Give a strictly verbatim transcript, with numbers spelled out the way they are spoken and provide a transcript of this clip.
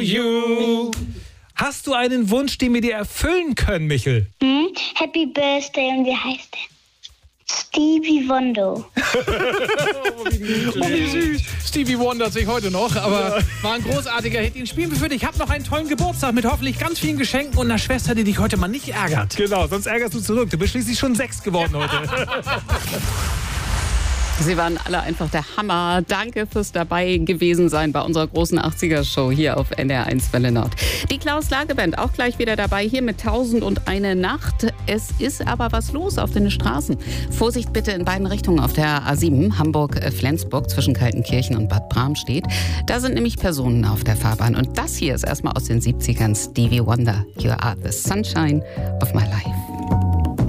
you. Hast du einen Wunsch, den wir dir erfüllen können, Michel? Hm? Happy Birthday und wie heißt der? Stevie Wonder. Oh, wie süß. Stevie wundert sich heute noch, aber war ein großartiger Hit. Den spielen wir für dich. Hab noch einen tollen Geburtstag mit hoffentlich ganz vielen Geschenken und einer Schwester, die dich heute mal nicht ärgert. Genau, sonst ärgerst du zurück. Du bist schließlich schon sechs geworden heute. Sie waren alle einfach der Hammer. Danke fürs dabei gewesen sein bei unserer großen achtziger-Show hier auf N D R eins Welle Nord. Die Klaus-Lage-Band auch gleich wieder dabei hier mit tausend und eine Nacht. Es ist aber was los auf den Straßen. Vorsicht bitte in beiden Richtungen auf der A sieben, Hamburg-Flensburg zwischen Kaltenkirchen und Bad Bramstedt. Da sind nämlich Personen auf der Fahrbahn. Und das hier ist erstmal aus den siebzigern Stevie Wonder. You are the sunshine of my life.